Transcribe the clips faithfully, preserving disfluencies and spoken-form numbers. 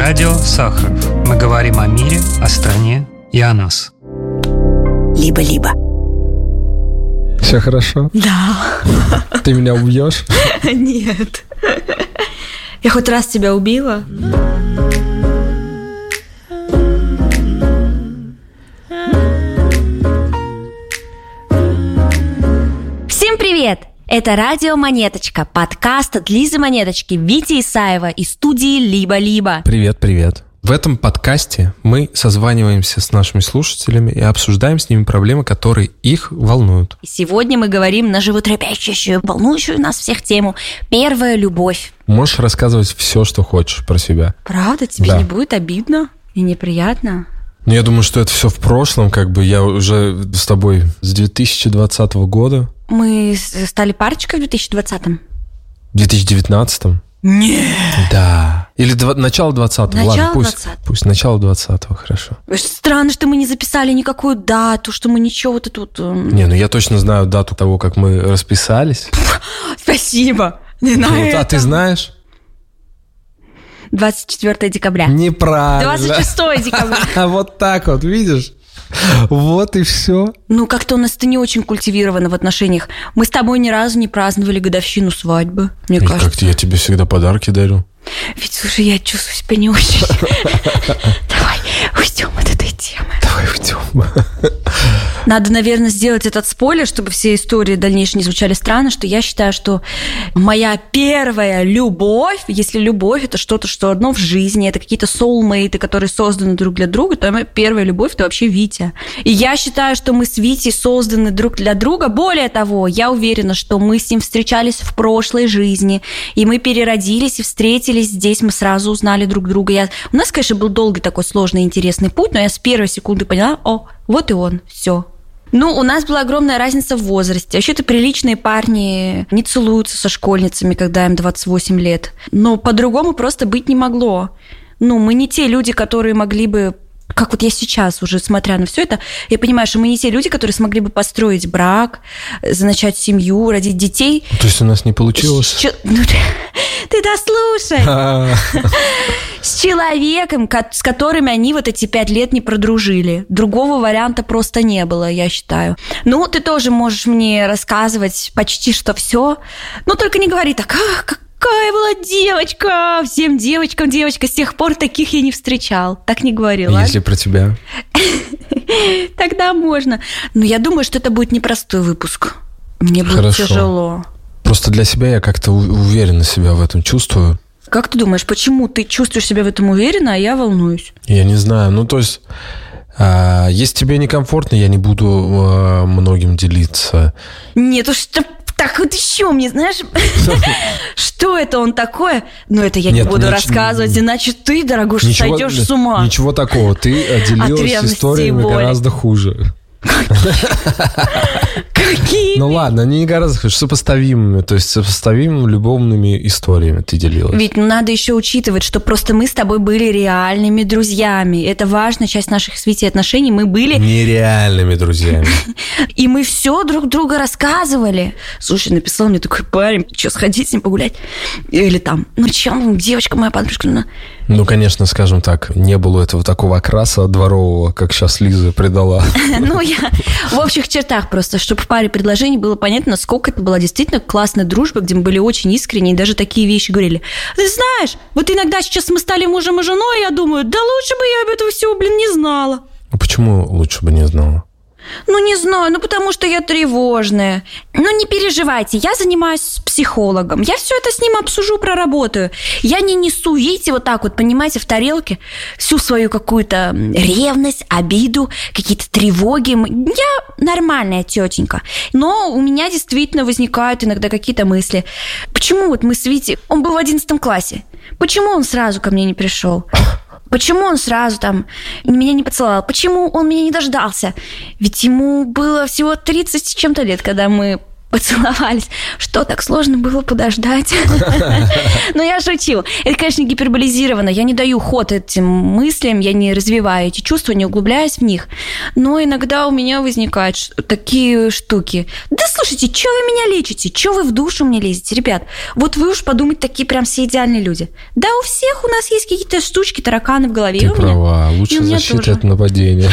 Радио Сахаров. Мы говорим о мире, о стране и о нас. Либо-либо. Все хорошо? Да. Ты меня убьешь? Нет. Я хоть раз тебя убила? Всем привет! Это радио «Монеточка», подкаст от Лизы Монеточки, Вити Исаева и студии «Либо-либо». Привет, привет. В этом подкасте мы созваниваемся с нашими слушателями и обсуждаем с ними проблемы, которые их волнуют. И сегодня мы говорим на животрепещущую, волнующую нас всех тему «Первая любовь». Можешь рассказывать все, что хочешь про себя. Правда? Тебе Да. не будет обидно и неприятно? Ну, я думаю, что это все в прошлом, как бы я уже с тобой с две тысячи двадцатого года. Мы стали парочкой в две тысячи двадцатом? В две тысячи девятнадцатом? Нет. Да. Или дв... начало двадцатого. Начало Ладно, пусть, двадцатого. пусть начало двадцатого, хорошо. Странно, что мы не записали никакую дату, что мы ничего вот тут... эм, Не, ну я точно знаю дату того, как мы расписались. Спасибо. Не на Ну, это. а ты знаешь? двадцать четвёртого декабря. Неправильно. двадцать шестого декабря. А вот так вот, видишь? Вот и все. Ну, как-то у нас это не очень культивировано в отношениях. Мы с тобой ни разу не праздновали годовщину свадьбы, мне кажется. Как-то я тебе всегда подарки дарю. Ведь, слушай, я чувствую себя не очень. Давай уйдем от этой темы. Давай уйдем. Надо, наверное, сделать этот спойлер, чтобы все истории дальнейшие не звучали странно, что я считаю, что моя первая любовь, если любовь – это что-то, что одно в жизни, это какие-то soulmates, которые созданы друг для друга, то моя первая любовь – это вообще Витя. И я считаю, что мы с Витей созданы друг для друга. Более того, я уверена, что мы с ним встречались в прошлой жизни, и мы переродились и встретились здесь, мы сразу узнали друг друга. Я... У нас, конечно, был долгий такой сложный и интересный путь, но я с первой секунды поняла, о, вот и он, все. Ну, у нас была огромная разница в возрасте. Вообще-то приличные парни не целуются со школьницами, когда им двадцать восемь лет. Но по-другому просто быть не могло. Ну, мы не те люди, которые могли бы... Как вот я сейчас уже, смотря на все это, я понимаю, что мы не те люди, которые смогли бы построить брак, начать семью, родить детей. То есть у нас не получилось? С че- ну, ты, ты дослушай. С человеком, ко- с которым они вот эти пять лет не продружили. Другого варианта просто не было, я считаю. Ну, ты тоже можешь мне рассказывать почти что все, но только не говори так, ах, как какая была девочка! Всем девочкам девочка. С тех пор таких я не встречал. Так не говорила. Если про тебя? Тогда можно. Но я думаю, что это будет непростой выпуск. Мне будет Хорошо. тяжело. Просто для себя я как-то у- уверенно себя в этом чувствую. Как ты думаешь, почему ты чувствуешь себя в этом уверенно, а я волнуюсь? Я не знаю. Ну, то есть, а, если тебе некомфортно, я не буду а, многим делиться. Нет уж, что... Так вот еще мне, знаешь, что это он такое? Ну, это я не Нет, буду нач- рассказывать, иначе ты, дорогуша, Ничего- сойдешь с ума. Ничего такого. Ты От делилась ревности и историями боли. гораздо хуже. Какие? Ну ладно, они не гораздо хуже, сопоставимыми. То есть сопоставимыми любовными историями ты делилась. Ведь ну, надо еще учитывать, что просто мы с тобой были реальными друзьями. Это важная часть наших с Витей отношений. Мы были... Нереальными друзьями. И мы все друг друга рассказывали. Слушай, написал мне такой парень, что, сходить с ним погулять? Или там, ну, чем, девочка моя подружка, ну, Ну, конечно, скажем так, не было этого такого окраса дворового, как сейчас Лиза придала. Ну, я в общих чертах просто, чтобы в паре предложений было понятно, насколько это была действительно классная дружба, где мы были очень искренни и даже такие вещи говорили. Ты знаешь, вот иногда сейчас мы стали мужем и женой, я думаю, да лучше бы я об этом всего, блин, не знала. А почему лучше бы не знала? Ну, не знаю, ну, потому что я тревожная. Ну, не переживайте, я занимаюсь с психологом. Я все это с ним обсужу, проработаю. Я не несу, видите, вот так вот, понимаете, в тарелке всю свою какую-то ревность, обиду, какие-то тревоги. Я нормальная тетенька. Но у меня действительно возникают иногда какие-то мысли. Почему вот мы с Витей... Он был в одиннадцатом классе. Почему он сразу ко мне не пришел? Почему он сразу там меня не поцеловал? Почему он меня не дождался? Ведь ему было всего тридцать с чем-то лет, когда мы поцеловались. Что, так сложно было подождать? Ну, я шучу. Это, конечно, гиперболизировано. Я не даю ход этим мыслям, я не развиваю эти чувства, не углубляюсь в них. Но иногда у меня возникают такие штуки. Да слушайте, что вы меня лечите? Что вы в душу мне лезете? Ребят, вот вы уж подумайте, такие прям все идеальные люди. Да, у всех у нас есть какие-то штучки, тараканы в голове. Ты права, лучше защита от нападения.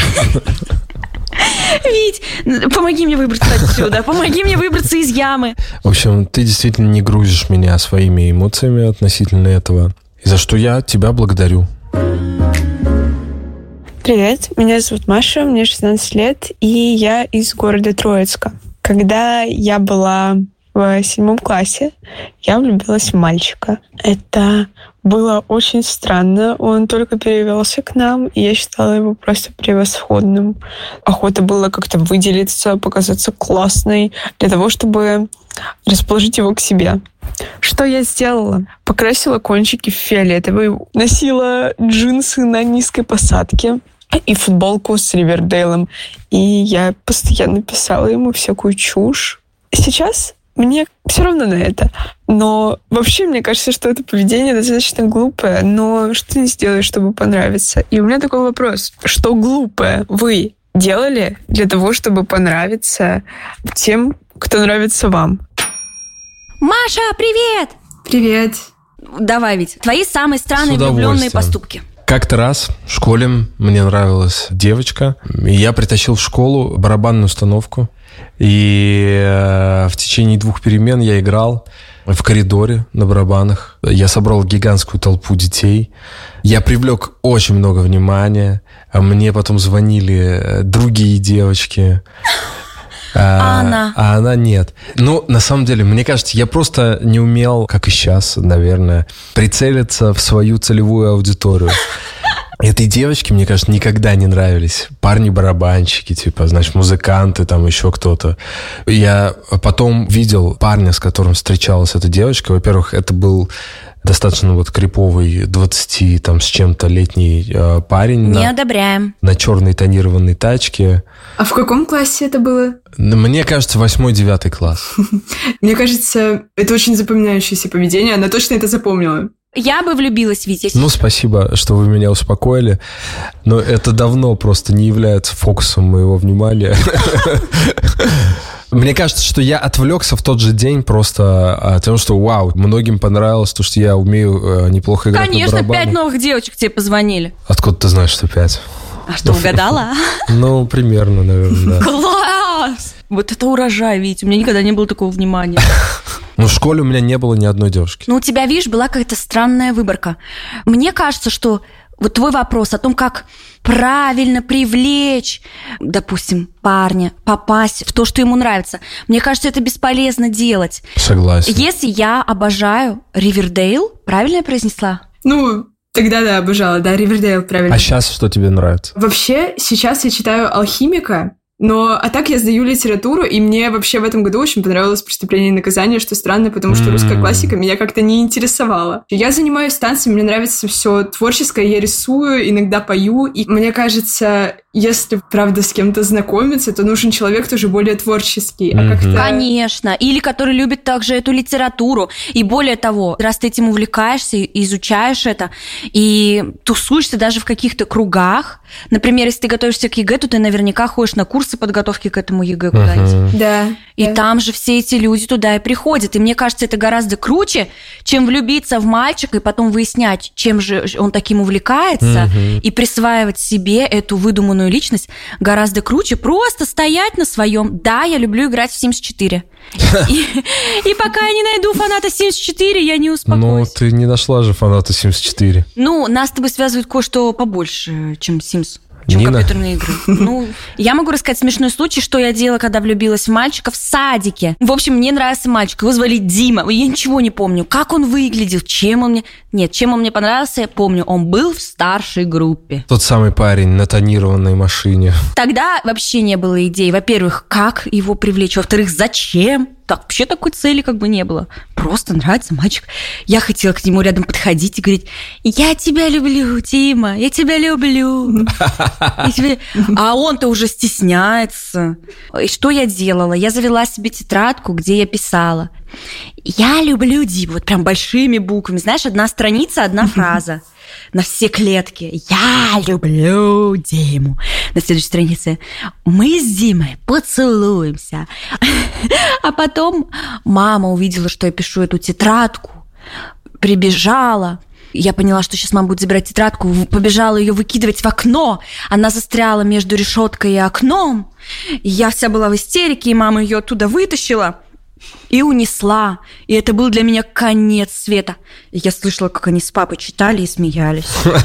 Вить, помоги мне выбраться отсюда, помоги мне выбраться из ямы. В общем, ты действительно не грузишь меня своими эмоциями относительно этого, и за что я тебя благодарю. Привет, меня зовут Маша, мне шестнадцать лет, и я из города Троицка. Когда я была в седьмом классе, я влюбилась в мальчика. Это было очень странно. Он только перевелся к нам, и я считала его просто превосходным. Охота была как-то выделиться, показаться классной, для того, чтобы расположить его к себе. Что я сделала? Покрасила кончики в фиолетовый, носила джинсы на низкой посадке и футболку с Ривердейлом. И я постоянно писала ему всякую чушь. Сейчас мне все равно на это. Но вообще, мне кажется, что это поведение достаточно глупое. Но что не сделаешь, чтобы понравиться? И у меня такой вопрос. Что глупое вы делали для того, чтобы понравиться тем, кто нравится вам? Маша, привет! Привет. Давай, Вить, твои самые странные влюбленные поступки. Как-то раз в школе мне нравилась девочка, и я притащил в школу барабанную установку. И э, в течение двух перемен я играл в коридоре на барабанах. Я собрал гигантскую толпу детей. Я привлек очень много внимания. Мне потом звонили другие девочки. А, а она? А она нет. Ну, на самом деле, мне кажется, я просто не умел, как и сейчас, наверное, прицелиться в свою целевую аудиторию. Этой девочке, мне кажется, никогда не нравились парни-барабанщики, типа, значит, музыканты, там еще кто-то. Я потом видел парня, с которым встречалась эта девочка. Во-первых, это был достаточно вот криповый двадцати там с чем-то летний э, парень. Не на, одобряем. На черной тонированной тачке. А в каком классе это было? Мне кажется, восьмой-девятый класс. Мне кажется, это очень запоминающееся поведение. Она точно это запомнила. Я бы влюбилась, Витя. Ну, спасибо, что вы меня успокоили. Но это давно просто не является фокусом моего внимания. Мне кажется, что я отвлекся в тот же день просто от того, что вау, многим понравилось то, что я умею неплохо играть на барабанах. Конечно, пять новых девочек тебе позвонили. Откуда ты знаешь, что пять? А что, угадала? Ну, примерно, наверное, да. Класс! Вот это урожай, Витя. У меня никогда не было такого внимания. Ну, в школе у меня не было ни одной девушки. Ну, у тебя, видишь, была какая-то странная выборка. Мне кажется, что вот твой вопрос о том, как правильно привлечь, допустим, парня, попасть в то, что ему нравится, мне кажется, это бесполезно делать. Согласен. Если я обожаю Ривердейл, правильно я произнесла? Ну, тогда да, обожала, да, Ривердейл, правильно. А сейчас что тебе нравится? Вообще, сейчас я читаю «Алхимика», но, а так я сдаю литературу, и мне вообще в этом году очень понравилось «Преступление и наказание», что странно, потому что русская классика меня как-то не интересовала. Я занимаюсь танцами, мне нравится все творческое, я рисую, иногда пою, и мне кажется, если, правда, с кем-то знакомиться, то нужен человек тоже более творческий. А как-то... Конечно, или который любит также эту литературу. И более того, раз ты этим увлекаешься, изучаешь это, и тусуешься даже в каких-то кругах, например, если ты готовишься к ЕГЭ, то ты наверняка ходишь на курсы подготовки к этому ЕГЭ куда-нибудь. Uh-huh. Да. И да. там же все эти люди туда и приходят. И мне кажется, это гораздо круче, чем влюбиться в мальчика и потом выяснять, чем же он таким увлекается, uh-huh. и присваивать себе эту выдуманную личность. Гораздо круче просто стоять на своем. Да, я люблю играть в Симс четыре. И пока я не найду фаната Симс четыре, я не успокоюсь. Ну, ты не нашла же фаната Симс четыре. Ну, нас с тобой связывает кое-что побольше, чем Sims. Чем Нина? Компьютерные игры. Ну, я могу рассказать смешной случай, что я делала, когда влюбилась в мальчика в садике. В общем, мне нравился мальчик. Его звали Дима. Я ничего не помню. Как он выглядел, чем он мне... Нет, чем он мне понравился, я помню. Он был в старшей группе. Тот самый парень на тонированной машине. Тогда вообще не было идей. Во-первых, как его привлечь? Во-вторых, зачем? так, вообще такой цели как бы не было. Просто нравится мальчик. Я хотела к нему рядом подходить и говорить: я тебя люблю, Тима, я тебя люблю. А он-то уже стесняется. И что я делала? Я завела себе тетрадку, где я писала: я люблю Диму. Вот прям большими буквами. Знаешь, одна страница, одна фраза. На все клетки. Я люблю Диму. На следующей странице: мы с Димой поцелуемся. А потом мама увидела, что я пишу эту тетрадку, прибежала. Я поняла, что сейчас мама будет забирать тетрадку, побежала ее выкидывать в окно. Она застряла между решеткой и окном. И я вся была в истерике, и мама ее оттуда вытащила и унесла. И это был для меня конец света. И я слышала, как они с папой читали и смеялись.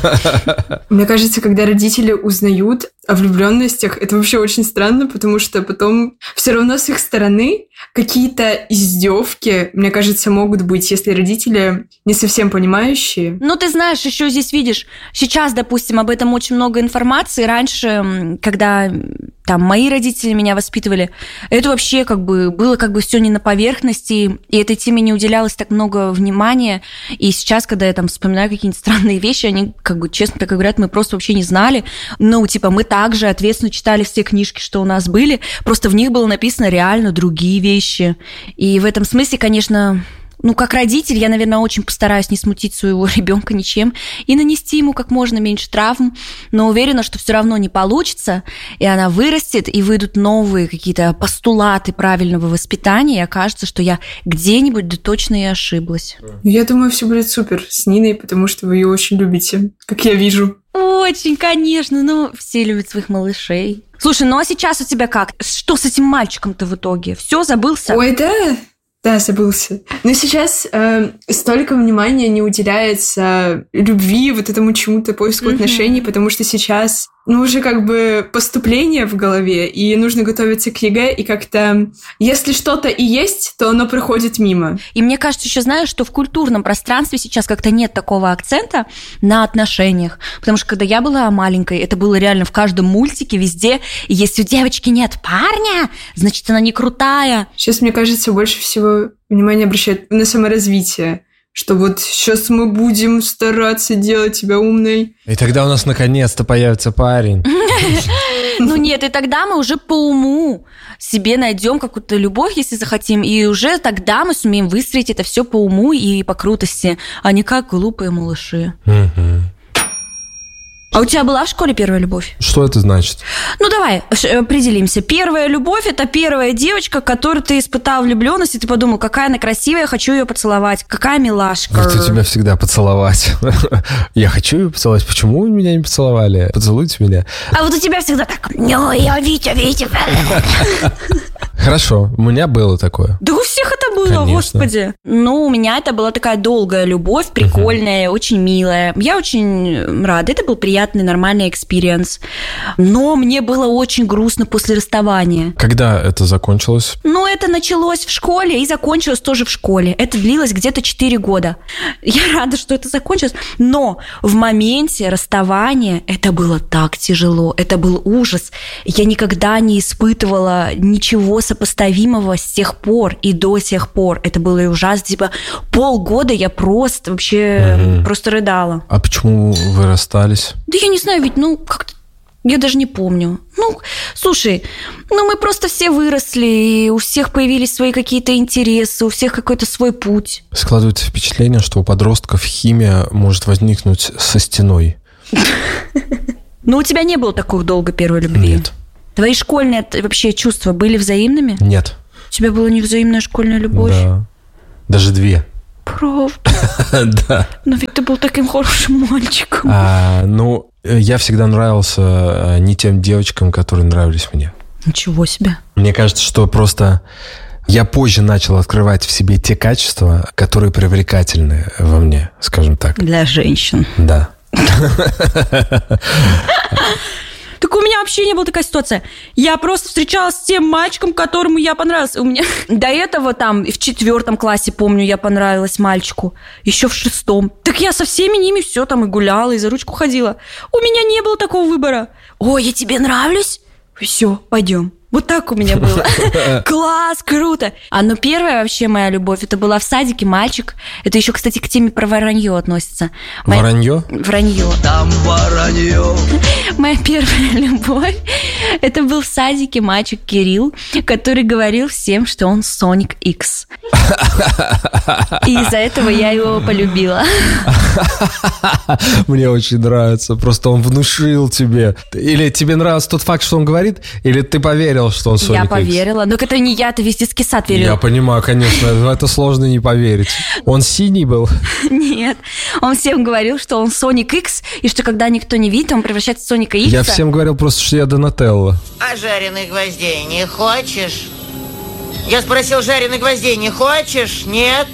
Мне кажется, когда родители узнают о влюбленностях, это вообще очень странно, потому что потом все равно с их стороны какие-то издевки, мне кажется, могут быть, если родители не совсем понимающие. Ну, ты знаешь, еще здесь видишь, сейчас, допустим, об этом очень много информации. Раньше, когда там мои родители меня воспитывали, это вообще как бы было как бы все не на поверхности, и этой теме не уделялось так много внимания. И сейчас, когда я там вспоминаю какие-нибудь странные вещи, они как бы честно так говорят, мы просто вообще не знали. Ну, типа, мы также ответственно читали все книжки, что у нас были, просто в них было написано реально другие вещи. И в этом смысле, конечно... Ну, как родитель, я, наверное, очень постараюсь не смутить своего ребенка ничем и нанести ему как можно меньше травм, но уверена, что все равно не получится, и она вырастет, и выйдут новые какие-то постулаты правильного воспитания, и окажется, что я где-нибудь да точно и ошиблась. Я думаю, все будет супер с Ниной, потому что вы ее очень любите, как я вижу. Очень, конечно, ну, все любят своих малышей. Слушай, ну а сейчас у тебя как? Что с этим мальчиком-то в итоге? Все, забылся? Ой, да... Да, забылся. Но сейчас э, столько внимания не уделяется любви, вот этому чему-то поиску mm-hmm. отношений, потому что сейчас, ну, уже как бы поступление в голове, и нужно готовиться к ЕГЭ, и как-то, если что-то и есть, то оно проходит мимо. И мне кажется, еще знаешь, что в культурном пространстве сейчас как-то нет такого акцента на отношениях, потому что когда я была маленькой, это было реально в каждом мультике, везде, и если у девочки нет парня, значит, она не крутая. Сейчас, мне кажется, больше всего внимание обращают на саморазвитие, что вот сейчас мы будем стараться делать тебя умной. И тогда у нас наконец-то появится парень. Ну нет, и тогда мы уже по уму себе найдем какую-то любовь, если захотим, и уже тогда мы сумеем выстроить это все по уму и по крутости, а не как глупые малыши. А у тебя была в школе первая любовь? Что это значит? Ну, давай определимся. Первая любовь – это первая девочка, которую ты испытал влюбленность, и ты подумал, какая она красивая, я хочу ее поцеловать. Какая милашка. Это тебя всегда поцеловать. Я хочу ее поцеловать. Почему вы меня не поцеловали? Поцелуйте меня. А вот у тебя всегда так, ну, я Витя, Витя. Хорошо, у меня было такое. Да у всех это было, Конечно. Господи. Ну, у меня это была такая долгая любовь, прикольная, угу. очень милая. Я очень рада. Это был приятный, нормальный экспириенс. Но мне было очень грустно после расставания. Когда это закончилось? Ну, это началось в школе и закончилось тоже в школе. Это длилось где-то четыре года. Я рада, что это закончилось. Но в моменте расставания это было так тяжело. Это был ужас. Я никогда не испытывала ничего сопоставимого с тех пор и до сих пор. Это было и ужасно. Типа полгода я просто вообще угу. просто рыдала. А почему вы расстались? Да я не знаю, ведь, ну, как-то я даже не помню. Ну, слушай, ну мы просто все выросли, и у всех появились свои какие-то интересы, у всех какой-то свой путь. Складывается впечатление, что у подростков химия может возникнуть со стеной. Ну, у тебя не было такого долго первой любви? Нет. Твои школьные вообще чувства были взаимными? Нет. У тебя была невзаимная школьная любовь? Да. Даже две. Правда? Да. Но ведь ты был таким хорошим мальчиком. А, ну, я всегда нравился не тем девочкам, которые нравились мне. Ничего себе. Мне кажется, что просто я позже начал открывать в себе те качества, которые привлекательны во мне, скажем так. Для женщин. Да. Так у меня вообще не была такая ситуация. Я просто встречалась с тем мальчиком, которому я понравилась. У меня до этого там в четвертом классе, помню, я понравилась мальчику. Еще в шестом. Так я со всеми ними все там и гуляла, и за ручку ходила. У меня не было такого выбора. Ой, я тебе нравлюсь? Все, пойдем. Вот так у меня было. Класс, круто. А ну первая вообще моя любовь, это была в садике мальчик. Это еще, кстати, к теме про воронье относится. Моя... Воронье? Вранье. Там воронье. Моя первая любовь, это был в садике мальчик Кирилл, который говорил всем, что он Соник Икс. И из-за этого я его полюбила. Мне очень нравится. Просто он внушил тебе. Или тебе нравится тот факт, что он говорит, или ты поверил, что он Соник Икс? Я поверила. Но это не я, это весь детский сад верил. Я понимаю, конечно. В это сложно не поверить. Он синий был? Нет. Он всем говорил, что он Соник Икс, и что когда никто не видит, он превращается в Соника Икса. Я всем говорил просто, что я Донателло. А жареных гвоздей не хочешь? Я спросил, жареных гвоздей не хочешь? Нет?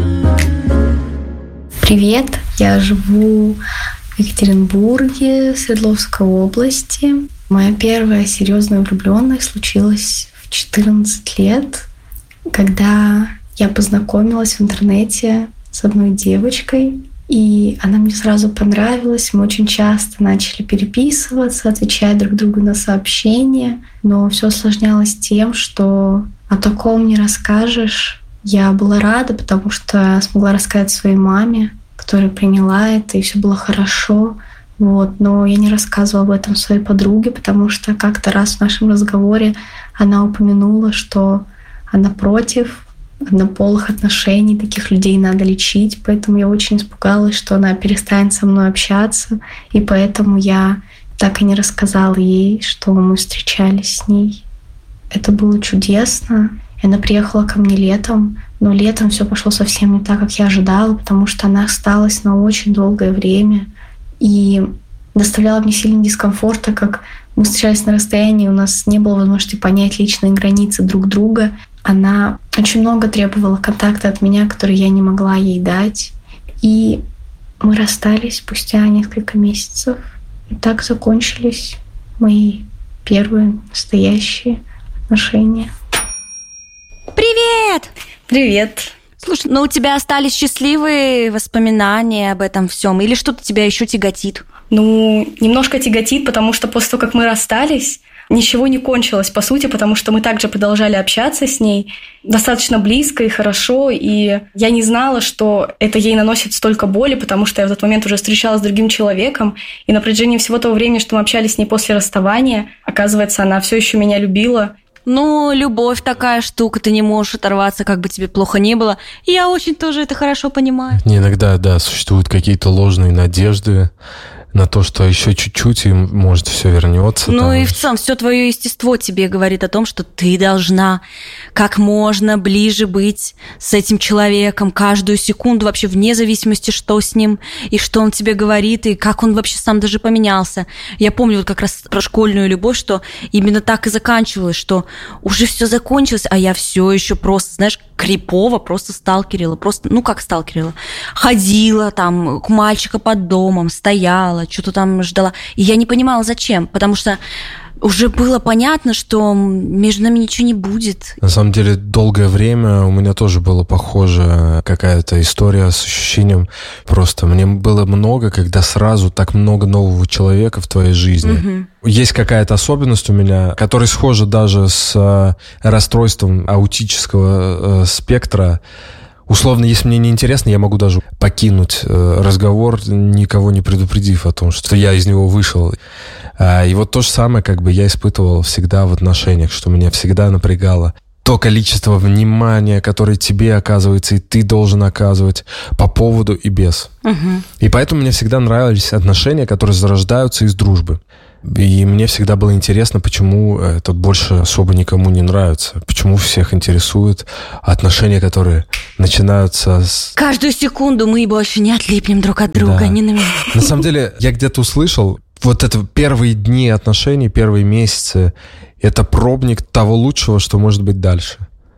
Привет, я живу в Екатеринбурге, Свердловской области. Моя первая серьезная влюбленность случилась в четырнадцать лет, когда я познакомилась в интернете с одной девочкой, и она мне сразу понравилась. Мы очень часто начали переписываться, отвечать друг другу на сообщения, но все осложнялось тем, что о таком не расскажешь. Я была рада, потому что смогла рассказать своей маме, которая приняла это, и все было хорошо. Вот. Но я не рассказывала об этом своей подруге, потому что как-то раз в нашем разговоре она упомянула, что она против однополых отношений, таких людей надо лечить. Поэтому я очень испугалась, что она перестанет со мной общаться. И поэтому я так и не рассказала ей, что мы встречались с ней. Это было чудесно. Она приехала ко мне летом, но летом все пошло совсем не так, как я ожидала, потому что она осталась на очень долгое время и доставляла мне сильный дискомфорт, так как мы встречались на расстоянии, у нас не было возможности понять личные границы друг друга. Она очень много требовала контакта от меня, который я не могла ей дать. И мы расстались спустя несколько месяцев. И так закончились мои первые настоящие отношения. Привет! Привет! Слушай, ну у тебя остались счастливые воспоминания об этом всем, или что-то тебя еще тяготит? Ну, немножко тяготит, потому что после того, как мы расстались, ничего не кончилось, по сути, потому что мы также продолжали общаться с ней достаточно близко и хорошо, и я не знала, что это ей наносит столько боли, потому что я в тот момент уже встречалась с другим человеком, и на протяжении всего того времени, что мы общались с ней после расставания, оказывается, она все еще меня любила. Ну, любовь такая штука, ты не можешь оторваться, как бы тебе плохо не было. И я очень тоже это хорошо понимаю. Не, иногда, да, существуют какие-то ложные надежды на то, что еще чуть-чуть, и, может, все вернется. Ну там. И в целом все твое естество тебе говорит о том, что ты должна как можно ближе быть с этим человеком каждую секунду, вообще вне зависимости, что с ним, и что он тебе говорит, и как он вообще сам даже поменялся. Я помню вот как раз про школьную любовь, что именно так и заканчивалось, что уже все закончилось, а я все еще просто, знаешь, крипово просто сталкерила, просто, ну как сталкерила, ходила там к мальчику под домом, стояла, что-то там ждала. И я не понимала, зачем, потому что уже было понятно, что между нами ничего не будет. На самом деле, долгое время у меня тоже была похожая какая-то история с ощущением просто. Мне было много, когда сразу так много нового человека в твоей жизни. Угу. Есть какая-то особенность у меня, которая схожа даже с расстройством аутического спектра. Условно, если мне неинтересно, я могу даже покинуть э, разговор, никого не предупредив о том, что я из него вышел. А, и вот то же самое как бы я испытывал всегда в отношениях, что меня всегда напрягало то количество внимания, которое тебе оказывается, и ты должен оказывать по поводу и без. Угу. И поэтому мне всегда нравились отношения, которые зарождаются из дружбы. И мне всегда было интересно, почему это больше особо никому не нравится. Почему всех интересуют отношения, которые начинаются с... Каждую секунду мы больше не отлипнем друг от друга, да. ни на минуту. На самом деле, я где-то услышал, вот это первые дни отношений, первые месяцы, это пробник того лучшего, что может быть дальше.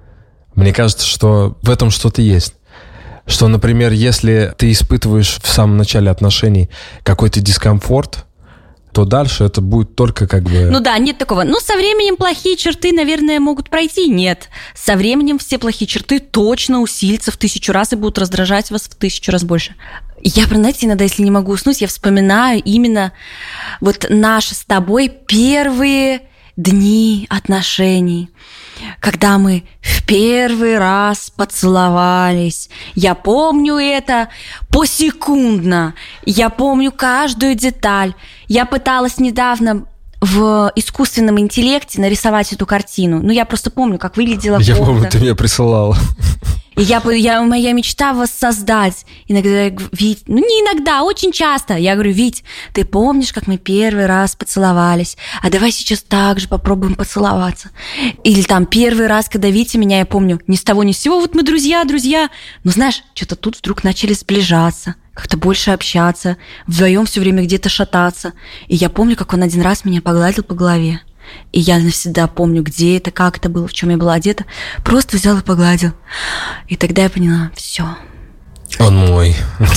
Мне кажется, что в этом что-то есть. Что, например, если ты испытываешь в самом начале отношений какой-то дискомфорт, то дальше это будет только как бы... Ну да, нет такого. Ну, со временем плохие черты, наверное, могут пройти. Нет. Со временем все плохие черты точно усилятся в тысячу раз и будут раздражать вас в тысячу раз больше. Я, знаете, иногда, если не могу уснуть, я вспоминаю именно вот наши с тобой первые дни отношений, когда мы в первый раз поцеловались. Я помню это посекундно. Я помню каждую деталь. Я пыталась недавно в искусственном интеллекте нарисовать эту картину. Ну, я просто помню, как выглядела Я кофта. помню, ты мне присылала. И я, я, моя мечта воссоздать. Иногда я говорю, Вить, ну не иногда, очень часто. Я говорю, Вить, ты помнишь, как мы первый раз поцеловались? А давай сейчас так же попробуем поцеловаться. Или там первый раз, когда Витя меня, я помню, ни с того ни с сего, вот мы друзья, друзья. Но знаешь, что-то тут вдруг начали сближаться, как-то больше общаться, вдвоем все время где-то шататься. И я помню, как он один раз меня погладил по голове. И я навсегда помню, где это, как это было, в чем я была одета. Просто взял и погладил. И тогда я поняла, все. Он мой.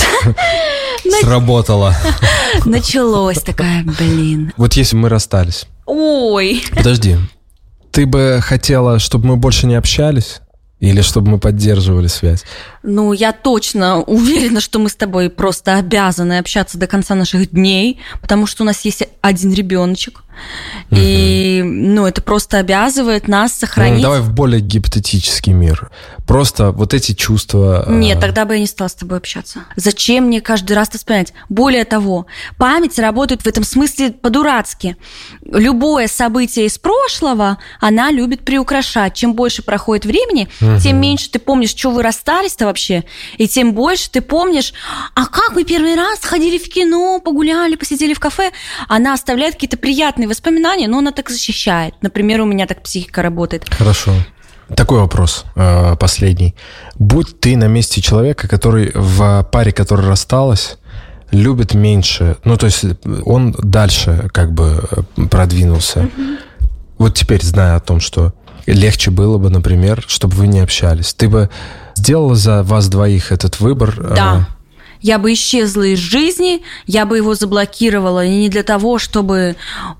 Сработало. Началось такая, блин. Вот если мы расстались. Ой. Подожди. Ты бы хотела, чтобы мы больше не общались? Или чтобы мы поддерживали связь? Ну, я точно уверена, что мы с тобой просто обязаны общаться до конца наших дней, потому что у нас есть один ребеночек. Угу. И, ну, это просто обязывает нас сохранить... Ну, давай в более гипотетический мир. Просто вот эти чувства... Нет, тогда бы я не стала с тобой общаться. Зачем мне каждый раз это вспоминать? Более того, память работает в этом смысле по-дурацки. Любое событие из прошлого она любит приукрашать. Чем больше проходит времени, угу. тем меньше ты помнишь, что вы расстались-то вообще, и тем больше ты помнишь, а как мы первый раз ходили в кино, погуляли, посидели в кафе. Она оставляет какие-то приятные воспоминания, но она так защищает. Например, у меня так психика работает. Хорошо. Такой вопрос, последний. Будь ты на месте человека, который в паре, которая рассталась, любит меньше, ну, то есть он дальше как бы продвинулся. Mm-hmm. Вот теперь, зная о том, что легче было бы, например, чтобы вы не общались, ты бы сделала за вас двоих этот выбор? Да. Я бы исчезла из жизни, я бы его заблокировала не для того, чтобы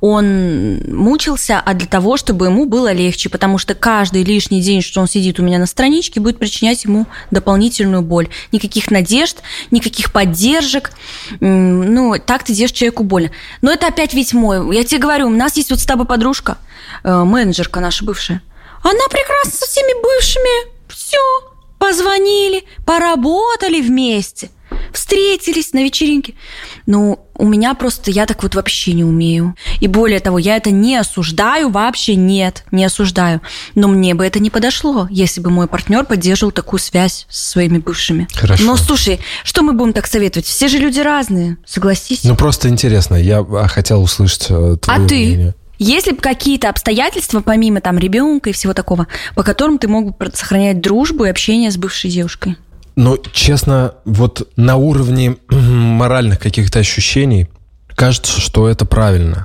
он мучился, а для того, чтобы ему было легче, потому что каждый лишний день, что он сидит у меня на страничке, будет причинять ему дополнительную боль. Никаких надежд, никаких поддержек, ну, так ты делаешь человеку больно. Но это опять ведь мой. Я тебе говорю, у нас есть вот с тобой подружка, менеджерка наша бывшая. Она прекрасна со всеми бывшими. Все, позвонили, поработали вместе. Встретились на вечеринке. Ну, у меня просто, я так вот вообще не умею. И более того, я это не осуждаю, вообще нет, не осуждаю. Но мне бы это не подошло, если бы мой партнер поддерживал такую связь со своими бывшими. Хорошо. Но слушай, что мы будем так советовать? Все же люди разные, согласись. Ну, просто интересно, я хотел услышать твое а мнение. Ты? Есть ли какие-то обстоятельства, помимо там ребенка и всего такого, по которым ты мог бы сохранять дружбу и общение с бывшей девушкой? Ну, честно, вот на уровне моральных каких-то ощущений кажется, что это правильно.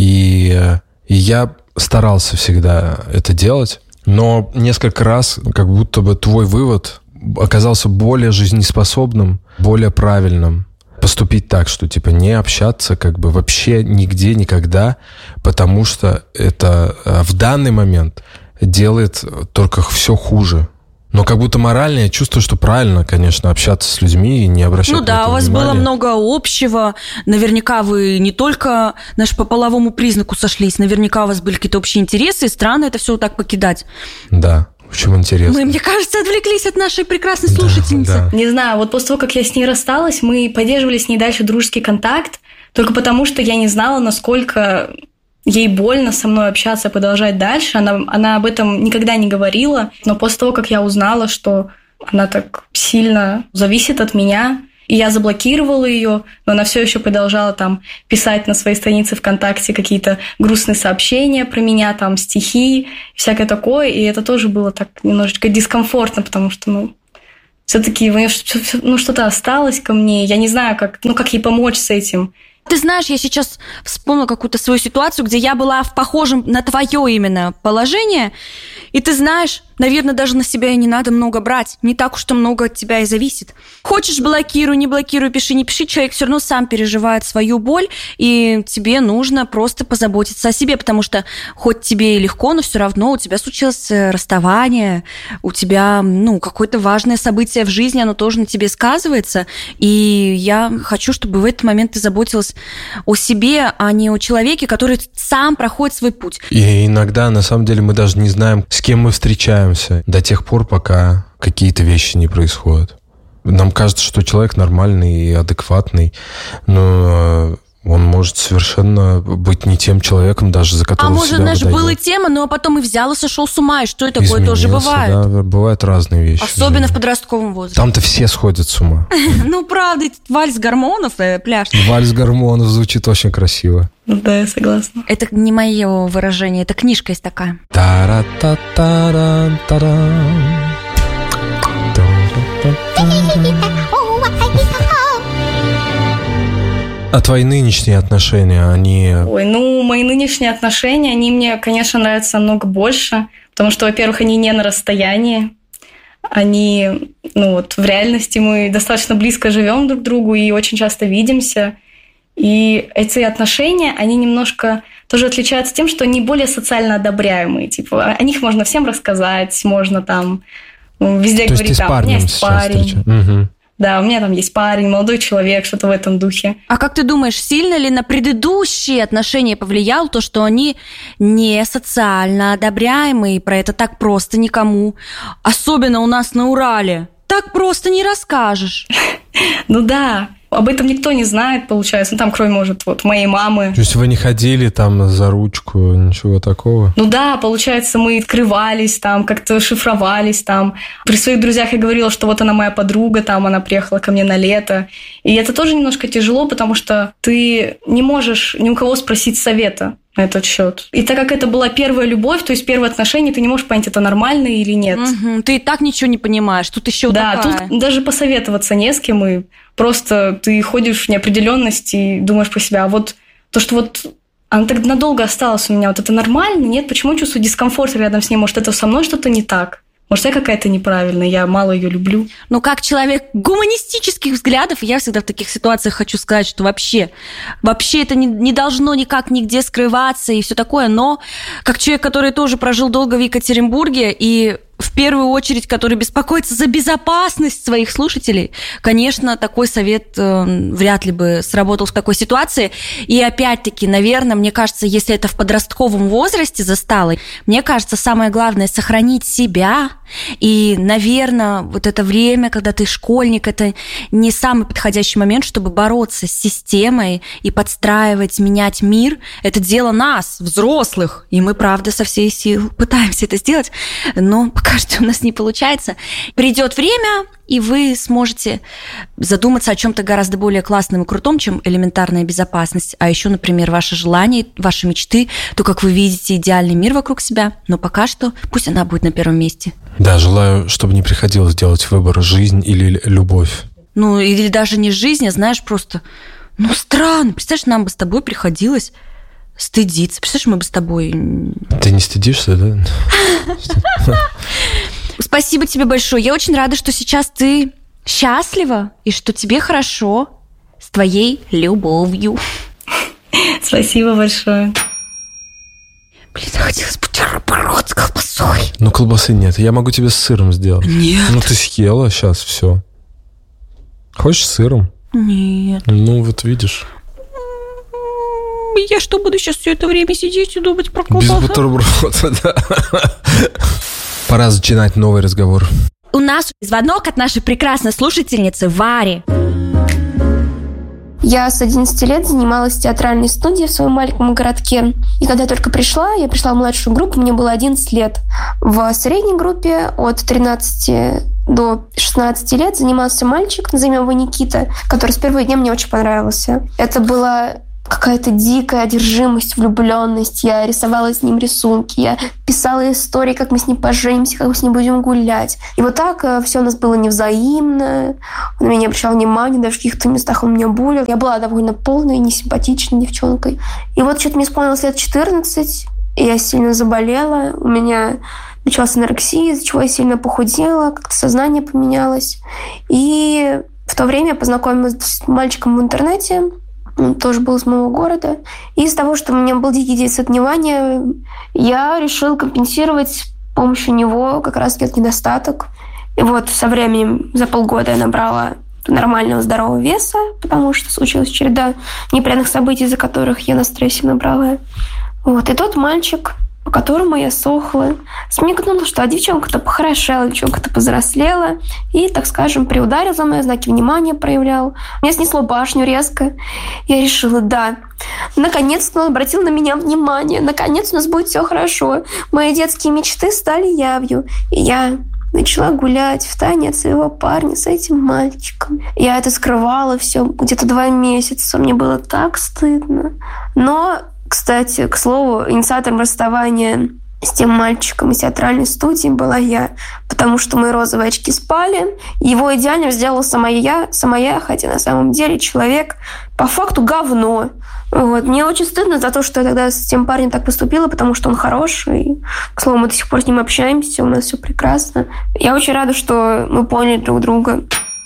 И, и я старался всегда это делать, но несколько раз как будто бы твой вывод оказался более жизнеспособным, более правильным. Поступить так, что типа не общаться как бы вообще нигде, никогда, потому что это в данный момент делает только все хуже. Но как будто морально я чувствую, что правильно, конечно, общаться с людьми и не обращать ну на да, это у вас внимания. было много общего. Наверняка вы не только наш по половому признаку сошлись, наверняка у вас были какие-то общие интересы, и странно это все вот так покидать. Да, очень интересно. Мы, мне кажется, отвлеклись от нашей прекрасной слушательницы. Да, да. Не знаю, вот после того, как я с ней рассталась, мы поддерживали с ней дальше дружеский контакт, только потому что я не знала, насколько ей больно со мной общаться, продолжать дальше. Она, она об этом никогда не говорила, но после того, как я узнала, что она так сильно зависит от меня, и я заблокировала ее, но она все еще продолжала там писать на своей странице ВКонтакте какие-то грустные сообщения про меня, там стихи, всякое такое, и это тоже было так немножечко дискомфортно, потому что, ну, все-таки ну, что-то осталось ко мне, я не знаю, как, ну, как ей помочь с этим. Ты знаешь, я сейчас вспомнила какую-то свою ситуацию, где я была в похожем на твое именно положение, и ты знаешь, наверное, даже на себя и не надо много брать, не так уж много от тебя и зависит. Хочешь, блокируй, не блокируй, пиши, не пиши, человек все равно сам переживает свою боль, и тебе нужно просто позаботиться о себе, потому что хоть тебе и легко, но все равно у тебя случилось расставание, у тебя, ну, какое-то важное событие в жизни, оно тоже на тебе сказывается, и я хочу, чтобы в этот момент ты заботилась о себе, а не о человеке, который сам проходит свой путь. И иногда, на самом деле, мы даже не знаем, с кем мы встречаемся до тех пор, пока какие-то вещи не происходят. Нам кажется, что человек нормальный и адекватный, но он может совершенно быть не тем человеком, даже за которого а может, себя знаешь, выдает. был и тема, но потом и взял и сошел с ума, и что и такое Изменился, тоже бывает. Да, бывают разные вещи. Особенно в подростковом возрасте. Там-то все сходят с ума. Ну, правда, вальс гормонов, пляж. Вальс гормонов звучит очень красиво. Да, я согласна. Это не мое выражение, это книжка есть такая. Тара-та-та-рам-тарам. А твои нынешние отношения, они... Ой, ну, мои нынешние отношения, они мне, конечно, нравятся намного больше, потому что, во-первых, они не на расстоянии, они, ну вот, в реальности мы достаточно близко живем друг к другу и очень часто видимся. И эти отношения, они немножко тоже отличаются тем, что они более социально одобряемые. Типа, о них можно всем рассказать, можно там везде То говорить, там, у меня есть парень. Угу. Да, у меня там есть парень, молодой человек, что-то в этом духе. А как ты думаешь, сильно ли на предыдущие отношения повлияло то, что они не социально одобряемые, про это так просто никому, особенно у нас на Урале, так просто не расскажешь? Ну да, об этом никто не знает, получается. Ну там, кроме, может, вот моей мамы. То есть вы не ходили там за ручку, ничего такого? Ну да, получается, мы открывались там, как-то шифровались там. При своих друзьях я говорила, что вот она моя подруга, там она приехала ко мне на лето. И это тоже немножко тяжело, потому что ты не можешь ни у кого спросить совета на этот счет. И так как это была первая любовь, то есть первое отношение, ты не можешь понять, это нормально или нет. Угу, ты и так ничего не понимаешь, тут еще да, такая. Тут даже посоветоваться не с кем, и просто ты ходишь в неопределенность и думаешь про себя, а вот то, что вот она так надолго осталась у меня, вот это нормально? Нет, почему я чувствую дискомфорт рядом с ней? Может, это со мной что-то не так? Может, я какая-то неправильная, я мало ее люблю. Но как человек гуманистических взглядов, я всегда в таких ситуациях хочу сказать, что вообще, вообще это не, не должно никак нигде скрываться и все такое, но как человек, который тоже прожил долго в Екатеринбурге и в первую очередь, который беспокоится за безопасность своих слушателей, конечно, такой совет э, вряд ли бы сработал в такой ситуации. И опять-таки, наверное, мне кажется, если это в подростковом возрасте застало, мне кажется, самое главное – сохранить себя. И, наверное, вот это время, когда ты школьник, это не самый подходящий момент, чтобы бороться с системой и подстраивать, менять мир. Это дело нас, взрослых. И мы, правда, со всей силы пытаемся это сделать, но пока что у нас не получается. Придет время, и вы сможете задуматься о чем-то гораздо более классном и крутом, чем элементарная безопасность. А еще, например, ваши желания, ваши мечты, то, как вы видите идеальный мир вокруг себя. Но пока что пусть она будет на первом месте. Да, желаю, чтобы не приходилось делать выбор, жизнь или любовь. Ну, или даже не жизнь, а знаешь, просто... Ну, странно. Представляешь, нам бы с тобой приходилось стыдиться. Представляешь, мы бы с тобой... Ты не стыдишься, да? Спасибо тебе большое. Я очень рада, что сейчас ты счастлива и что тебе хорошо с твоей любовью. Спасибо большое. Блин, захотелось бутерброд с колбасой. Ну, колбасы нет. Я могу тебе с сыром сделать. Нет. Ну, ты съела сейчас все. Хочешь с сыром? Нет. Ну, вот видишь. Я что, буду сейчас все это время сидеть и думать про колбасу? Без бутерброда, да. Пора начинать новый разговор. У нас звонок от нашей прекрасной слушательницы Вари. Я с одиннадцати лет занималась в театральной студии в своем маленьком городке. И когда я только пришла, я пришла в младшую группу, мне было одиннадцать лет. В средней группе от тринадцати до шестнадцати лет занимался мальчик, назовем его Никита, который с первого дня мне очень понравился. Это была какая-то дикая одержимость, влюбленность. Я рисовала с ним рисунки, я писала истории, как мы с ним поженимся, как мы с ним будем гулять. И вот так все у нас было невзаимно. Он на меня не обращал внимания, даже в каких-то местах он меня булил. Я была довольно полной, несимпатичной девчонкой. И вот что-то мне исполнилось лет четырнадцать, и я сильно заболела. У меня началась анорексия, из-за чего я сильно похудела, как-то сознание поменялось. И в то время я познакомилась с мальчиком в интернете. Он тоже был из моего города. И из-за того, что у меня был дикий дефицит внимания, я решила компенсировать с помощью него как раз этот недостаток. И вот со временем, за полгода я набрала нормального здорового веса, потому что случилась череда неприятных событий, из-за которых я на стрессе набрала. Вот. И тот мальчик, по которому я сохла, смекнул, что девчонка-то похорошела, девчонка-то повзрослела, и, так скажем, приударил за мной, знаки внимания проявлял. Мне снесло башню резко. Я решила, да, наконец-то он обратил на меня внимание, наконец у нас будет все хорошо. Мои детские мечты стали явью. И я начала гулять в тайне от своего парня с этим мальчиком. Я это скрывала все где-то два месяца. Мне было так стыдно. Но, кстати, к слову, инициатором расставания с тем мальчиком из театральной студии была я, потому что мои розовые очки спали. Его идеально сделала сама я, сама я, хотя на самом деле человек по факту говно. Вот. Мне очень стыдно за то, что я тогда с тем парнем так поступила, потому что он хороший. К слову, мы до сих пор с ним общаемся, у нас все прекрасно. Я очень рада, что мы поняли друг друга.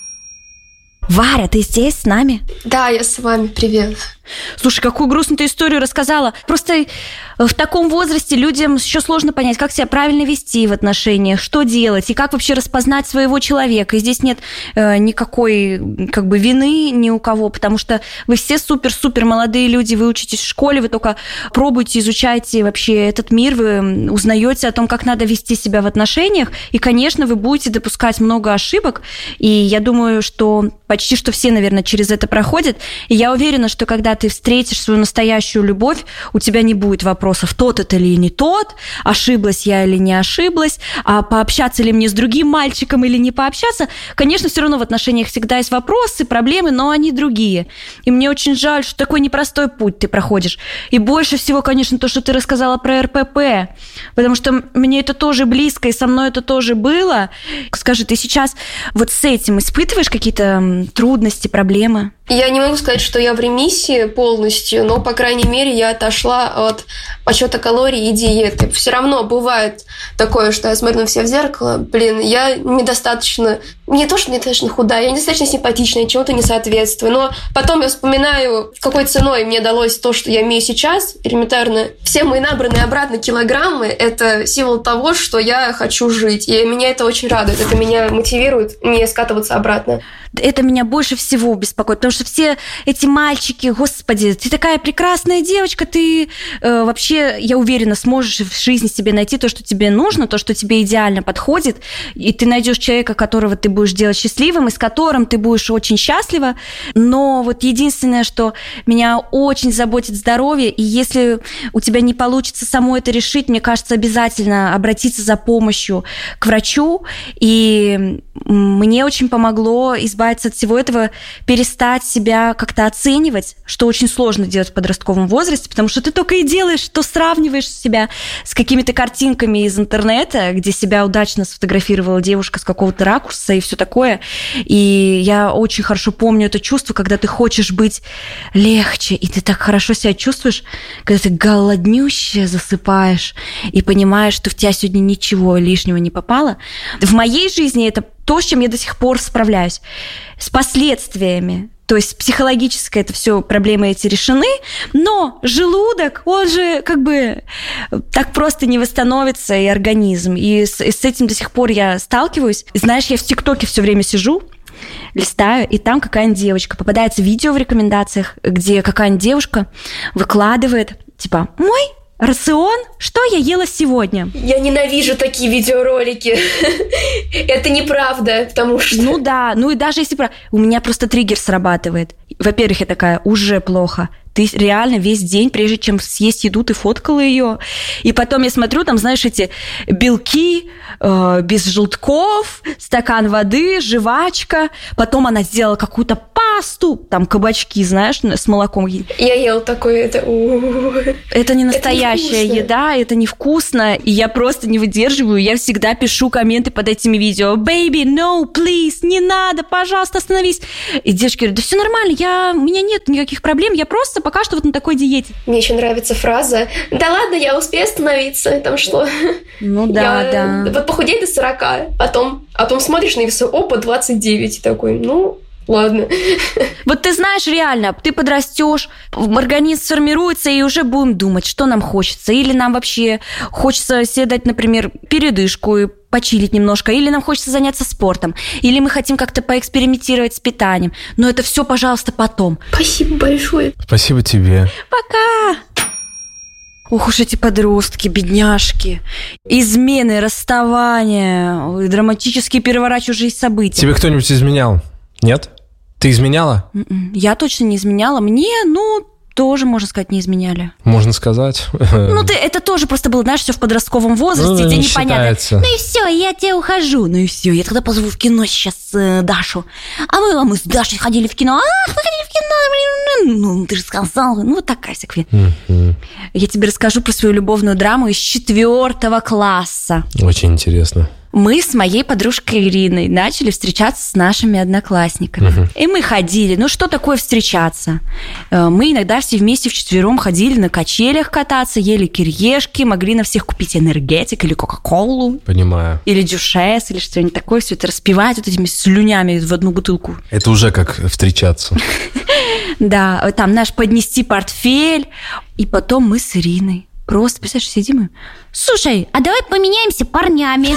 Варя, ты здесь с нами? Да, я с вами. Привет. Слушай, какую грустную ты историю рассказала. Просто в таком возрасте людям еще сложно понять, как себя правильно вести в отношениях, что делать и как вообще распознать своего человека. И здесь нет э, никакой как бы вины ни у кого, потому что вы все супер-супер молодые люди, вы учитесь в школе, вы только пробуете, изучаете вообще этот мир, вы узнаете о том, как надо вести себя в отношениях, и, конечно, вы будете допускать много ошибок, и я думаю, что почти что все, наверное, через это проходят, и я уверена, что когда ты встретишь свою настоящую любовь, у тебя не будет вопросов, тот это или не тот, ошиблась я или не ошиблась, а пообщаться ли мне с другим мальчиком или не пообщаться. Конечно, все равно в отношениях всегда есть вопросы, проблемы, но они другие. И мне очень жаль, что такой непростой путь ты проходишь. И больше всего, конечно, то, что ты рассказала про эр пэ пэ, потому что мне это тоже близко, и со мной это тоже было. Скажи, ты сейчас вот с этим испытываешь какие-то трудности, проблемы? Я не могу сказать, что я в ремиссии полностью, но, по крайней мере, я отошла от подсчета калорий и диеты. Все равно бывает такое, что я смотрю на себя в зеркало, блин, я недостаточно, не то, что недостаточно худая, я недостаточно симпатичная, чему-то не соответствую, но потом я вспоминаю, какой ценой мне далось то, что я имею сейчас, элементарно. Все мои набранные обратно килограммы – это символ того, что я хочу жить, и меня это очень радует, это меня мотивирует не скатываться обратно. Это меня больше всего беспокоит, потому что все эти мальчики, господи, ты такая прекрасная девочка, ты э, вообще, я уверена, сможешь в жизни себе найти то, что тебе нужно, то, что тебе идеально подходит, и ты найдешь человека, которого ты будешь делать счастливым, и с которым ты будешь очень счастлива. Но вот единственное, что меня очень заботит здоровье, и если у тебя не получится само это решить, мне кажется, обязательно обратиться за помощью к врачу, и мне очень помогло избавиться от всего этого, перестать себя как-то оценивать, что очень сложно делать в подростковом возрасте, потому что ты только и делаешь, что сравниваешь себя с какими-то картинками из интернета, где себя удачно сфотографировала девушка с какого-то ракурса и все такое. И я очень хорошо помню это чувство, когда ты хочешь быть легче, и ты так хорошо себя чувствуешь, когда ты голоднющая засыпаешь и понимаешь, что в тебя сегодня ничего лишнего не попало. В моей жизни это то, с чем я до сих пор справляюсь. С последствиями. То есть психологически это все проблемы эти решены, но желудок, он же как бы так просто не восстановится, и организм. И с, и с этим до сих пор я сталкиваюсь. И знаешь, я в ТикТоке все время сижу, листаю, и там какая-нибудь девочка. Попадается видео в рекомендациях, где какая-нибудь девушка выкладывает, типа, мой рацион, что я ела сегодня. Я ненавижу такие видеоролики. Это неправда, потому что... Ну да, ну и даже если... У меня просто триггер срабатывает. Во-первых, я такая, уже плохо. Ты реально весь день, прежде чем съесть еду, ты фоткала ее. И потом я смотрю, там, знаешь, эти белки э, без желтков, стакан воды, жвачка. Потом она сделала какую-то пасту, там, кабачки, знаешь, с молоком. Я ела такое, это... Это не настоящая это еда, это невкусно. И я просто не выдерживаю. Я всегда пишу комменты под этими видео. Baby, no, please, не надо, пожалуйста, остановись. И девочки говорят, да все нормально, я, у меня нет никаких проблем, я просто пока что вот на такой диете. Мне еще нравится фраза: да ладно, я успею остановиться, там что? Ну да, я, да. Вот похудей до сорока, потом, а потом смотришь на весы, опа, двадцать девять, и такой, ну, Ладно. Вот ты знаешь, реально, ты подрастешь, организм сформируется, и уже будем думать, что нам хочется. Или нам вообще хочется себе дать, например, передышку и почилить немножко, или нам хочется заняться спортом, или мы хотим как-то поэкспериментировать с питанием. Но это все, пожалуйста, потом. Спасибо большое. Спасибо тебе. Пока! Ух уж эти подростки, бедняжки. Измены, расставания, драматические переворачивающие события. Тебе кто-нибудь изменял? Нет? Ты изменяла? Я точно не изменяла. Мне, ну, тоже, можно сказать, не изменяли. Можно сказать. Ну, ты, это тоже просто было, знаешь, все в подростковом возрасте, ну, где не непонятно. считается. Ну и все, я тебе ухожу. Ну и все, я тогда позову в кино сейчас э, Дашу. А мы, а мы с Дашей ходили в кино. Ах, мы ходили в кино, блин. Ну, ты же сказала. Ну, вот такая всякая. Mm-hmm. Я тебе расскажу про свою любовную драму из четвертого класса. Очень интересно. Мы с моей подружкой Ириной начали встречаться с нашими одноклассниками. Uh-huh. И мы ходили. Ну, что такое встречаться? Мы иногда все вместе вчетвером ходили на качелях кататься, ели кириешки, могли на всех купить энергетик или кока-колу. Понимаю. Или дюшес, или что-нибудь такое. Все это распивать вот этими слюнями в одну бутылку. Это уже как встречаться. Да, там наш поднести портфель. И потом мы с Ириной просто, представляешь, сидим и... Слушай, а давай поменяемся парнями.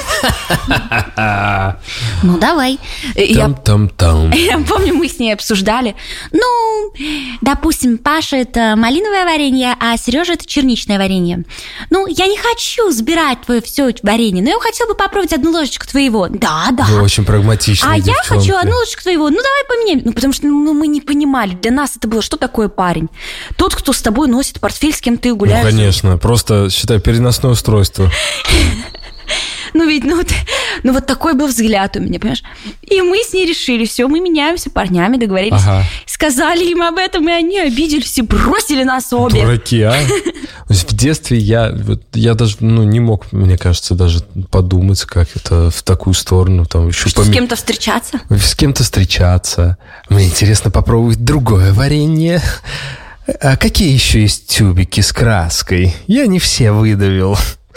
Ну, давай. Там-там-там. Я помню, мы с ней обсуждали. Ну, допустим, Паша – это малиновое варенье, а Сережа – это черничное варенье. Ну, я не хочу сбирать твое все варенье, но я хотела бы попробовать одну ложечку твоего. Да, да. Вы очень прагматичные А девчонки. я хочу одну ложечку твоего. Ну, давай поменяем. Ну, потому что ну, мы не понимали. Для нас это было, что такое парень? Тот, кто с тобой носит портфель, с кем ты гуляешь. Ну, конечно. Просто, считай, переносное устройство. Ну, ведь, ну, ну, вот такой был взгляд у меня, понимаешь? И мы с ней решили, все, мы меняемся парнями, договорились. Ага. Сказали им об этом, и они обиделись и бросили нас обе. Дураки, а? В детстве я, вот, я даже ну, не мог, мне кажется, даже подумать, как это в такую сторону. Там, еще Что, пом... с кем-то встречаться? С кем-то встречаться. Мне интересно попробовать другое варенье. А какие еще есть тюбики с краской? Я не все выдавил.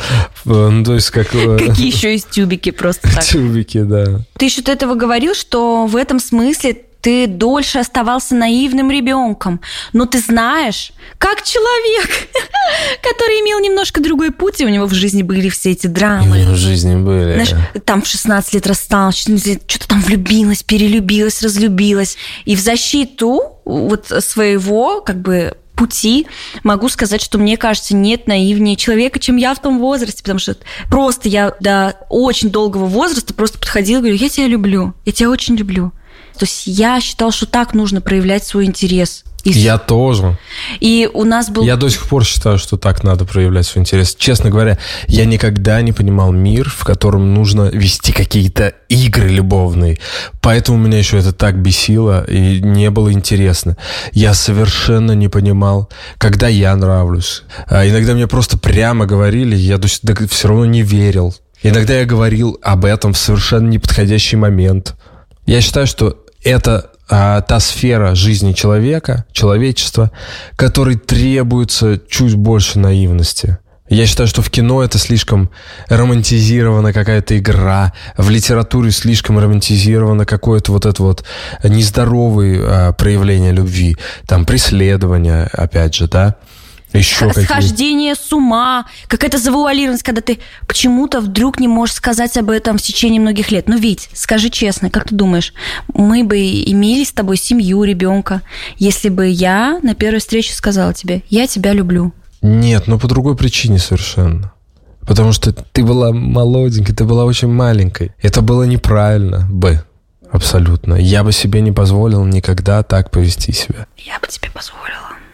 Ну, то есть как... Какие еще есть тюбики просто так? Тюбики, да. Ты еще до этого говорил, что в этом смысле ты дольше оставался наивным ребенком. Но ты знаешь, как человек, который имел немножко другой путь, и у него в жизни были все эти драмы. И у него в жизни были. Знаешь, там в шестнадцать лет рассталась, что-то там влюбилась, перелюбилась, разлюбилась. И в защиту вот своего, как бы, пути могу сказать, что, мне кажется, нет наивнее человека, чем я в том возрасте, потому что просто я до очень долгого возраста просто подходила и говорю, я тебя люблю, я тебя очень люблю. То есть я считала, что так нужно проявлять свой интерес. И я тоже. И у нас был... Я до сих пор считаю, что так надо проявлять свой интерес. Честно говоря, я никогда не понимал мир, в котором нужно вести какие-то игры любовные. Поэтому меня еще это так бесило и не было интересно. Я совершенно не понимал, когда я нравлюсь. А иногда мне просто прямо говорили, я все равно не верил. Иногда я говорил об этом в совершенно неподходящий момент. Я считаю, что это а, та сфера жизни человека, человечества, которой требуется чуть больше наивности. Я считаю, что в кино это слишком романтизирована какая-то игра, в литературе слишком романтизировано какое-то вот это вот нездоровое а, проявление любви, там преследование, опять же, да. Еще схождение с ума, какая-то завуалированность, когда ты почему-то вдруг не можешь сказать об этом в течение многих лет. Ну, Вить, скажи честно, как ты думаешь, мы бы имели с тобой семью, ребенка, если бы я на первой встрече сказала тебе, я тебя люблю? Нет, но по другой причине совершенно. Потому что ты была молоденькой, ты была очень маленькой. Это было неправильно бы. Абсолютно. Я бы себе не позволил никогда так повести себя. Я бы тебе позволила.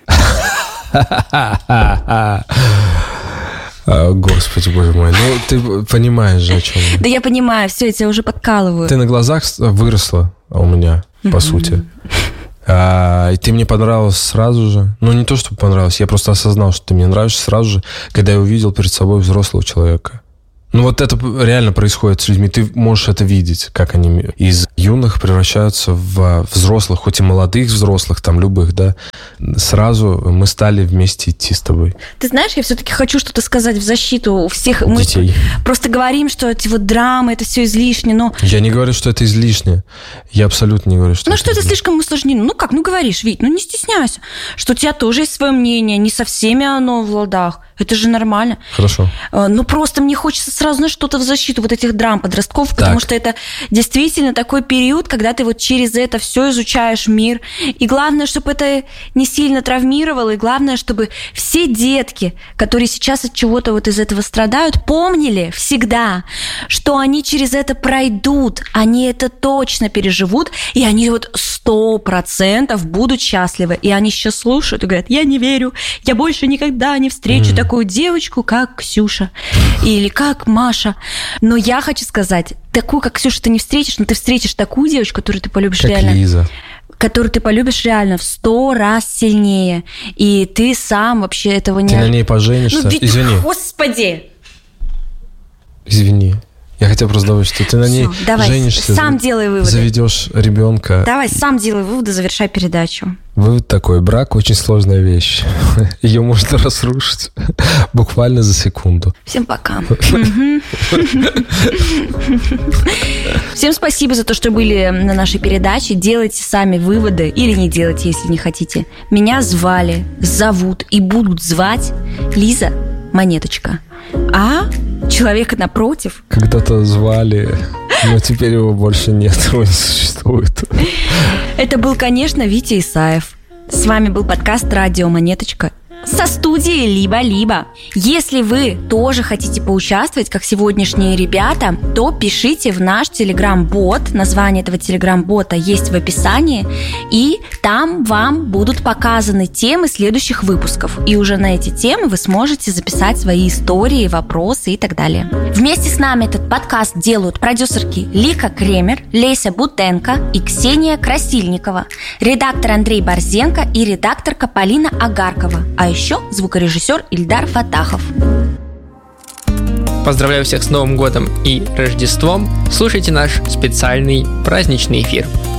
Господи, боже мой. Ну, ты понимаешь же, о чем я. Да я понимаю, все, я тебя уже подкалываю. Ты на глазах выросла у меня, по сути. А, и ты мне понравилась сразу же. Ну, не то, что понравилась, я просто осознал, что ты мне нравишься сразу же, когда я увидел перед собой взрослого человека. Ну вот это реально происходит с людьми. Ты можешь это видеть, как они из юных превращаются в взрослых, хоть и молодых взрослых, там любых, да. Сразу мы стали вместе идти с тобой. Ты знаешь, я все-таки хочу что-то сказать в защиту всех. Детей. Мы просто говорим, что эти вот драмы, это все излишне, но... Я не говорю, что это излишне. Я абсолютно не говорю, что Ну это что это излишне. слишком усложнено? Ну как, ну говоришь, Вить, ну не стесняйся, что у тебя тоже есть свое мнение, не со всеми оно в ладах. Это же нормально. Хорошо. Ну просто мне хочется сразу на что-то в защиту вот этих драм подростков, потому Так. что это действительно такой период, когда ты вот через это все изучаешь мир. И главное, чтобы это не сильно травмировало, и главное, чтобы все детки, которые сейчас от чего-то вот из этого страдают, помнили всегда, что они через это пройдут, они это точно переживут, и они вот сто процентов будут счастливы. И они сейчас слушают и говорят: я не верю, я больше никогда не встречу mm. такую девочку, как Ксюша или как Маша. Но я хочу сказать, такую, как Ксюша, ты не встретишь, но ты встретишь такую девочку, которую ты полюбишь как реально. Лиза. Которую ты полюбишь реально в сто раз сильнее. И ты сам вообще этого не... Ты на ней поженишься? Ну, ведь, Извини. Господи! Извини. Я хотел просто добавить, что ты на ней Всё, давай, женишься, сам делай выводы. заведешь ребенка. Давай, сам делай выводы, завершай передачу. Вывод такой: брак очень сложная вещь. Ее можно разрушить буквально за секунду. Всем пока. Всем спасибо за то, что были на нашей передаче. Делайте сами выводы или не делайте, если не хотите. Меня звали, зовут и будут звать Лиза Монеточка. А человека напротив... Когда-то звали, но теперь его больше нет, его не существует. Это был, конечно, Витя Исаев. С вами был подкаст «Радио Монеточка» со студией «Либо-либо». Если вы тоже хотите поучаствовать, как сегодняшние ребята, то пишите в наш телеграм-бот. Название этого телеграм-бота есть в описании. И там вам будут показаны темы следующих выпусков. И уже на эти темы вы сможете записать свои истории, вопросы и так далее. Вместе с нами этот подкаст делают продюсерки Лика Кремер, Леся Бутенко и Ксения Красильникова, редактор Андрей Борзенко и редакторка Полина Агаркова. А еще звукорежиссер Ильдар Фатахов. Поздравляю всех с Новым годом и Рождеством. Слушайте наш специальный праздничный эфир.